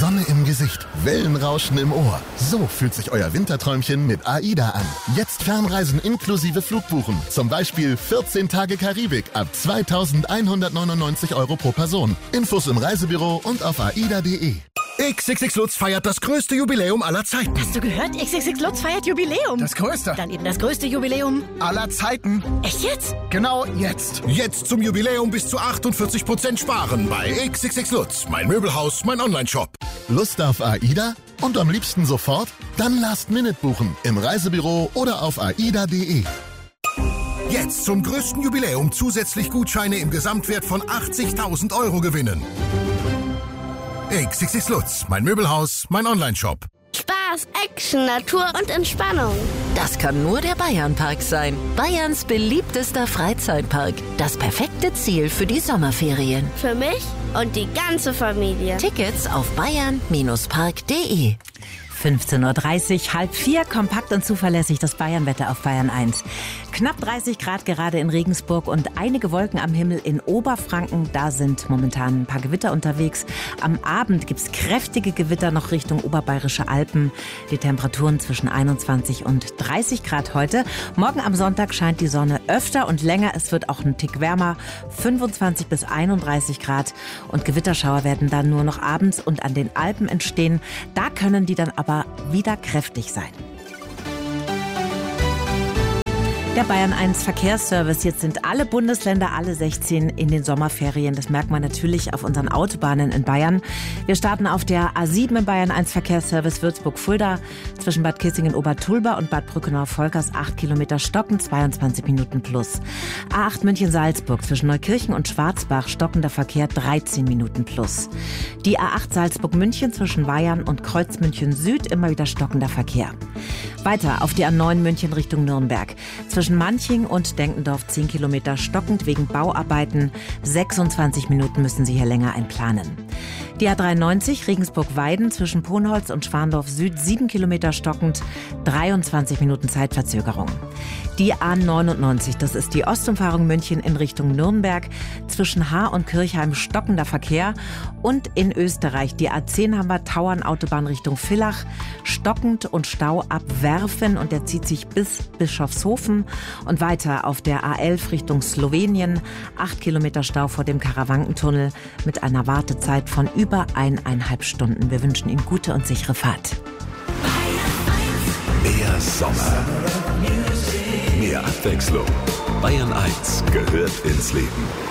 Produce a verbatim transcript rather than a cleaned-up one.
Sonne im Gesicht, Wellenrauschen im Ohr. So fühlt sich euer Winterträumchen mit AIDA an. Jetzt Fernreisen inklusive Flugbuchen. Zum Beispiel vierzehn Tage Karibik ab zweitausendeinhundertneunundneunzig Euro pro Person. Infos im Reisebüro und auf aida punkt de. X X X Lutz feiert das größte Jubiläum aller Zeiten. Hast du gehört? X X X Lutz feiert Jubiläum. Das größte. Dann eben das größte Jubiläum aller Zeiten. Echt jetzt? Genau jetzt. Jetzt zum Jubiläum bis zu achtundvierzig Prozent sparen bei X X X Lutz. Mein Möbelhaus, mein Onlineshop. Lust auf AIDA? Und am liebsten sofort? Dann Last Minute buchen. Im Reisebüro oder auf aida punkt de. Jetzt zum größten Jubiläum zusätzlich Gutscheine im Gesamtwert von achtzigtausend Euro gewinnen. X X X Lutz, mein Möbelhaus, mein Onlineshop. Spaß, Action, Natur und Entspannung. Das kann nur der Bayernpark sein. Bayerns beliebtester Freizeitpark. Das perfekte Ziel für die Sommerferien. Für mich und die ganze Familie. Tickets auf bayern Park punkt de. fünfzehn Uhr dreißig, halb vier, kompakt und zuverlässig das Bayernwetter auf Bayern eins. Knapp dreißig Grad gerade in Regensburg und einige Wolken am Himmel in Oberfranken. Da sind momentan ein paar Gewitter unterwegs. Am Abend gibt es kräftige Gewitter noch Richtung Oberbayerische Alpen. Die Temperaturen zwischen einundzwanzig und dreißig Grad heute. Morgen am Sonntag scheint die Sonne öfter und länger. Es wird auch ein Tick wärmer, fünfundzwanzig bis einunddreißig Grad. Und Gewitterschauer werden dann nur noch abends und an den Alpen entstehen. Da können die dann aber wieder kräftig sein. Der Bayern eins Verkehrsservice. Jetzt sind alle Bundesländer, alle sechzehn in den Sommerferien. Das merkt man natürlich auf unseren Autobahnen in Bayern. Wir starten auf der A sieben im Bayern eins Verkehrsservice Würzburg-Fulda zwischen Bad Kissingen-Obertulba und Bad Brückenau-Volkers acht Kilometer stocken, zweiundzwanzig Minuten plus. A acht München-Salzburg zwischen Neukirchen und Schwarzbach stockender Verkehr dreizehn Minuten plus. Die A acht Salzburg-München zwischen Weyern und Kreuzmünchen-Süd immer wieder stockender Verkehr. Weiter auf die A neun München Richtung Nürnberg. Zwischen Manching und Denkendorf zehn Kilometer stockend wegen Bauarbeiten. sechsundzwanzig Minuten müssen Sie hier länger einplanen. Die A dreiundneunzig Regensburg-Weiden zwischen Ponholz und Schwandorf Süd sieben Kilometer stockend, dreiundzwanzig Minuten Zeitverzögerung. Die A neunundneunzig, das ist die Ostumfahrung München in Richtung Nürnberg, zwischen Haar und Kirchheim stockender Verkehr. Und in Österreich die A zehn Hammer-Tauern Autobahn Richtung Villach, stockend und Stau ab Werfen und der zieht sich bis Bischofshofen. Und weiter auf der A elf Richtung Slowenien, acht Kilometer Stau vor dem Karawankentunnel mit einer Wartezeit von über eineinhalb Stunden. Wir wünschen Ihnen gute und sichere Fahrt. Mehr Sommer, mehr Abwechslung. Bayern eins gehört ins Leben.